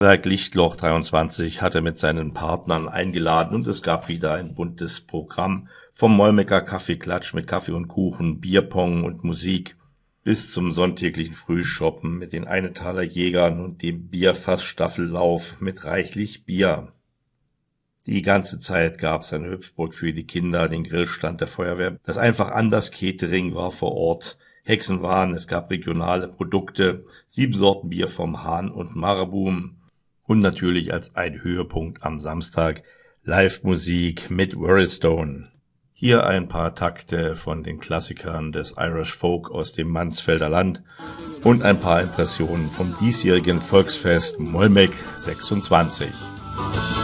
Werk Lichtloch 23 hatte mit seinen Partnern eingeladen und es gab wieder ein buntes Programm vom Molmecker Kaffeeklatsch mit Kaffee und Kuchen, Bierpong und Musik bis zum sonntäglichen Frühschoppen mit den Einetaler Jägern und dem Bierfassstaffellauf mit reichlich Bier. Die ganze Zeit gab's eine Hüpfburg für die Kinder, den Grillstand der Feuerwehr. Das einfach anders Catering war vor Ort. Hexenwahn, es gab regionale Produkte, 7 Sorten Bier vom Hahn und Maraboom. Und natürlich als ein Höhepunkt am Samstag Live-Musik mit Worrystone. Hier ein paar Takte von den Klassikern des Irish Folk aus dem Mansfelder Land und ein paar Impressionen vom diesjährigen Volksfest Molmeck 26.